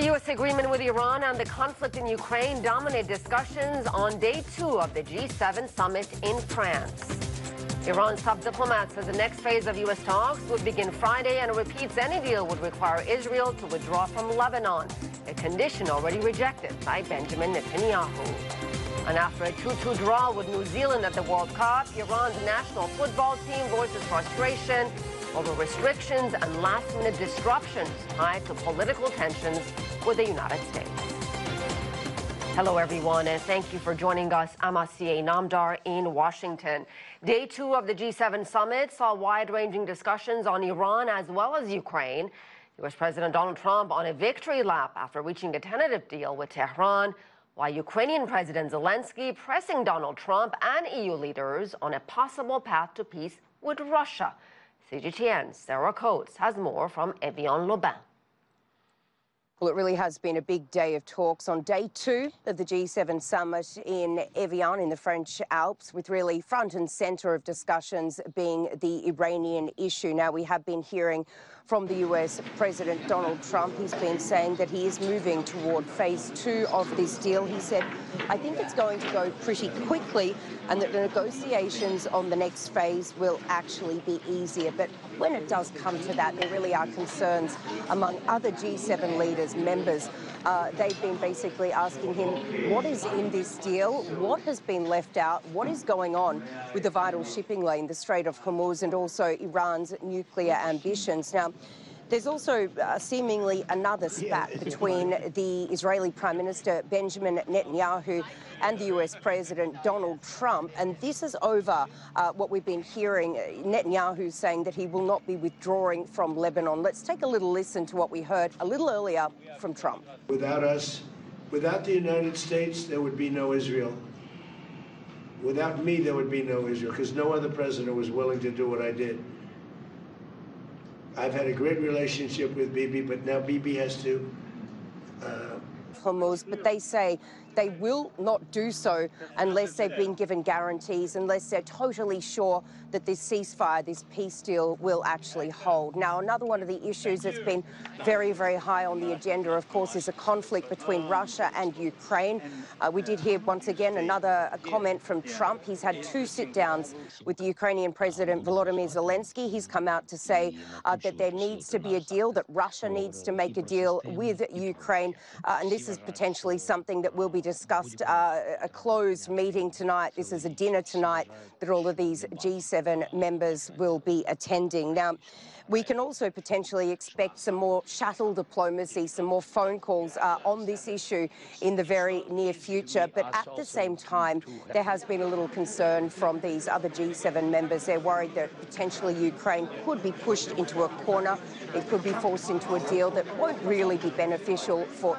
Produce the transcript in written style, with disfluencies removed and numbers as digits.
The U.S. agreement with Iran and the conflict in Ukraine dominate discussions on day 2 of the G7 summit in France. Iran's top diplomat says the next phase of U.S. talks would begin Friday and repeats any deal would require Israel to withdraw from Lebanon, a condition already rejected by Benjamin Netanyahu. And after a 2-2 draw with New Zealand at the World Cup, Iran's national football team voices frustration over restrictions and last-minute disruptions tied to political tensions with the United States. Hello, everyone, and thank you for joining us. I'm Asiye Namdar in Washington. Day 2 of the G7 summit saw wide-ranging discussions on Iran as well as Ukraine. U.S. President Donald Trump on a victory lap after reaching a tentative deal with Tehran, while Ukrainian President Zelensky pressing Donald Trump and EU leaders on a possible path to peace with Russia. CGTN's Sarah Coates has more from Evian Lobin. Well, it really has been a big day of talks on day 2 of the G7 summit in Evian in the French Alps, with really front and centre of discussions being the Iranian issue. Now, we have been hearing from the US President Donald Trump. He's been saying that he is moving toward phase 2 of this deal. He said, I think it's going to go pretty quickly and that the negotiations on the next phase will actually be easier. But when it does come to that, there really are concerns among other G7 leaders, members. They've been basically asking him, what is in this deal? What has been left out? What is going on with the vital shipping lane, the Strait of Hormuz, and also Iran's nuclear ambitions? Now, there's also seemingly another spat between the Israeli Prime Minister Benjamin Netanyahu and the US President Donald Trump, and this is over what we've been hearing, Netanyahu saying that he will not be withdrawing from Lebanon. Let's take a little listen to what we heard a little earlier from Trump. Without us, without the United States, there would be no Israel. Without me, there would be no Israel, because no other president was willing to do what I did. I've had a great relationship with Bibi, but now Bibi has to Hormuz, but they say they will not do so unless they've been given guarantees, unless they're totally sure that this ceasefire, this peace deal will actually hold. Now, another one of the issues that's been very, very high on the agenda, of course, is a conflict between Russia and Ukraine. We did hear once again another comment from Trump. He's had 2 sit-downs with the Ukrainian President Volodymyr Zelensky. He's come out to say that there needs to be a deal, that Russia needs to make a deal with Ukraine, and this is potentially something that will be discussed, a closed meeting tonight. This is a dinner tonight that all of these G7 members will be attending. Now, we can also potentially expect some more shuttle diplomacy, some more phone calls on this issue in the very near future. But at the same time, there has been a little concern from these other G7 members. They're worried that potentially Ukraine could be pushed into a corner. It could be forced into a deal that won't really be beneficial for